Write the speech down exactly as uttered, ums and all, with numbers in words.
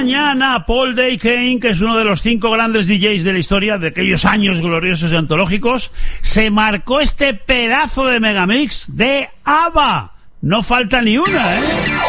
mañana Paul Day Kane, que es uno de los cinco grandes D Js de la historia de aquellos años gloriosos y antológicos, se marcó este pedazo de megamix de ABBA. No falta ni una, ¿eh?